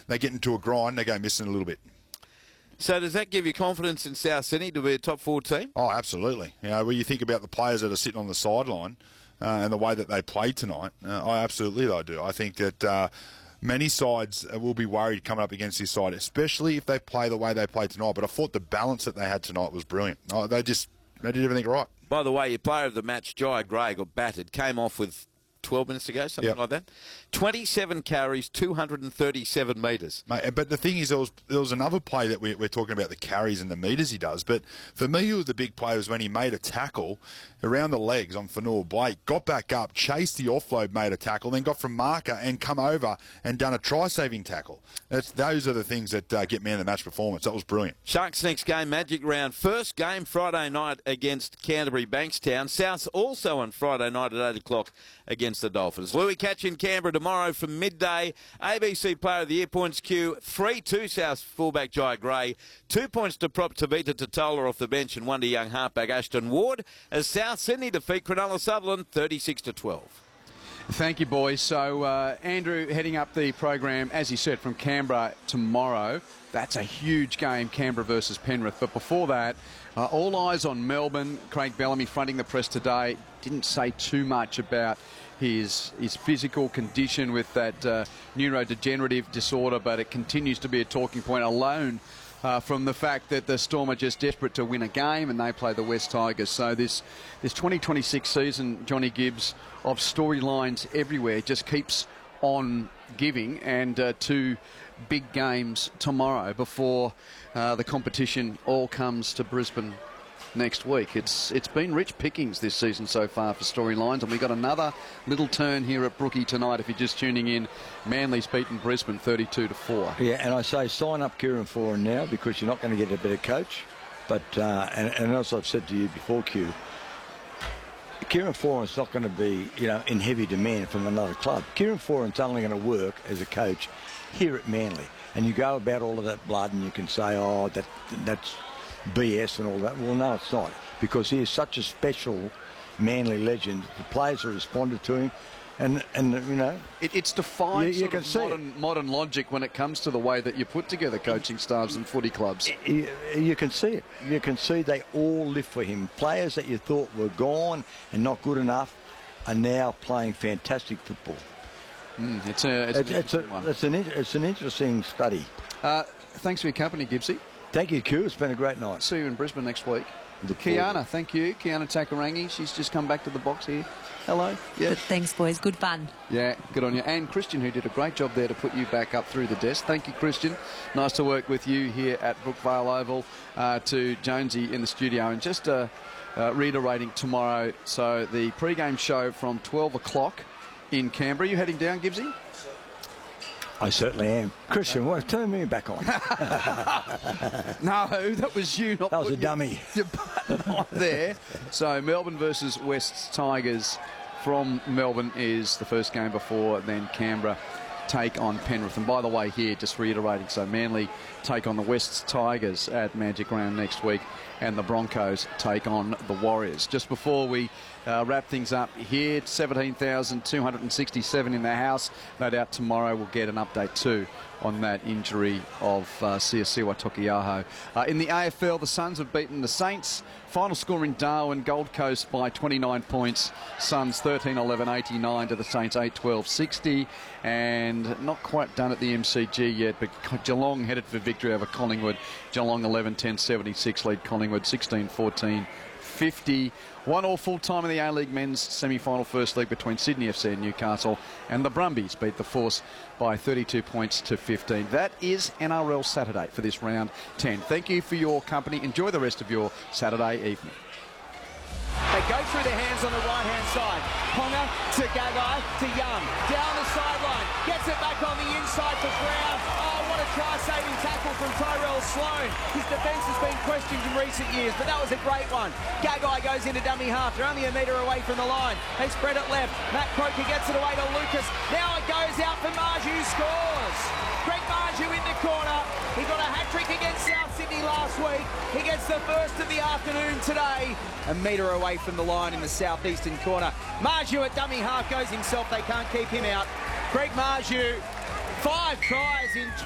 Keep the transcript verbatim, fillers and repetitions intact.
they get into a grind, they go missing a little bit. So does that give you confidence in South Sydney to be a top four team? Oh, absolutely. You know, when you think about the players that are sitting on the sideline uh, and the way that they played tonight, uh, I absolutely I do. I think that uh, many sides will be worried coming up against this side, especially if they play the way they played tonight. But I thought the balance that they had tonight was brilliant. Oh, they just they did everything right. By the way, your player of the match, Jai Gray, got battered, came off with twelve minutes ago, something yep. like that. twenty-seven carries, two hundred thirty-seven metres. Mate, but the thing is, there was, there was another play that we, we're talking about, the carries and the metres he does. But for me, who was the big play was when he made a tackle around the legs on Fanua Blake, got back up, chased the offload, made a tackle, then got from marker and come over and done a try-saving tackle. That's, those are the things that uh, get me in the match performance. That was brilliant. Sharks next game, Magic Round. First game Friday night against Canterbury Bankstown. Souths also on Friday night at eight o'clock against the Dolphins. Louis Catch in Canberra tomorrow from midday. A B C Player of the Year points queue. three two South fullback Jai Gray. Two points to prop Tavita Totola off the bench and one to young halfback Ashton Ward as South Sydney defeat Cronulla Sutherland thirty-six to twelve. Thank you, boys. So, uh, Andrew heading up the program, as he said, from Canberra tomorrow. That's a huge game, Canberra versus Penrith. But before that, uh, all eyes on Melbourne. Craig Bellamy fronting the press today. Didn't say too much about his his physical condition with that uh, neurodegenerative disorder, but it continues to be a talking point alone uh, from the fact that the Storm are just desperate to win a game and they play the West Tigers. So this, this twenty twenty-six season, Johnny Gibbs, of storylines everywhere just keeps on giving, and uh, two big games tomorrow before uh, the competition all comes to Brisbane next week. It's it's been rich pickings this season so far for storylines, and we got another little turn here at Brookie tonight. If you're just tuning in, Manly's beaten Brisbane thirty-two to four. Yeah, and I say sign up Kieran Foran now, because you're not going to get a better coach. But uh, and, and as I've said to you before, Q, Kieran Foran's not going to be, you know, in heavy demand from another club. Kieran Foran's only going to work as a coach here at Manly, and you go about all of that blood, and you can say, oh, that that's B S and all that. Well, no, it's not, because he is such a special Manly legend. The players have responded to him, and and you know, it, it's defined you, you sort can of see modern, modern logic when it comes to the way that you put together coaching staffs and footy clubs. You, you can see it. You can see they all live for him. Players that you thought were gone and not good enough are now playing fantastic football. Mm, it's a it's, it's, an, it's, a, one. it's an it's an interesting study. Uh, thanks for your company, Gibbsy. Thank you, Q. It's been a great night. See you in Brisbane next week. Look Kiana, forward. thank you. Kiana Takarangi, she's just come back to the box here. Hello. Yeah. Good, thanks, boys. Good fun. Yeah, good on you. And Christian, who did a great job there to put you back up through the desk. Thank you, Christian. Nice to work with you here at Brookvale Oval. Uh, to Jonesy in the studio. And just uh, uh, reiterating tomorrow, so the pre-game show from twelve o'clock in Canberra. You heading down, Gibbsy? I certainly am. Christian, what? Turn me back on. No, that was you. Not That was a your, dummy. Your button on there. So Melbourne versus West Tigers from Melbourne is the first game before then Canberra take on Penrith. And by the way, here, just reiterating, so Manly take on the West Tigers at Magic Round next week, and the Broncos take on the Warriors. Just before we uh, wrap things up here, seventeen thousand two hundred sixty-seven in the house. No doubt tomorrow we'll get an update too on that injury of uh, Siosiwa Tokiaho. Uh, in the A F L, the Suns have beaten the Saints. Final score in Darwin, Gold Coast by twenty-nine points. Suns thirteen eleven eighty-nine to the Saints eight twelve sixty. And not quite done at the M C G yet, but Geelong headed for victory over Collingwood. Geelong eleven ten seventy-six lead Collingwood sixteen fourteen fifty. One all full time in the A-League men's semi-final first leg between Sydney F C and Newcastle, and the Brumbies beat the Force by thirty-two points to fifteen. That is N R L Saturday for this round ten. Thank you for your company. Enjoy the rest of your Saturday evening. They go through their hands on the right-hand side. Ponga to Gagai to Young. Down the sideline. Gets it back on the inside for Brown. Oh, what a try-saving tackle from Tyrell Sloan. His defence has been questioned in recent years, but that was a great one. Gagai goes into dummy half. They're only a metre away from the line. They spread it left. Matt Croker gets it away to Lucas. Now it goes out for Marju, scores. Greg Marju in the corner. He got a hat-trick against South Sydney last week. He gets the first of the afternoon today. A metre away from the line in the southeastern corner. Marju at dummy half goes himself. They can't keep him out. Greg Marju, five tries in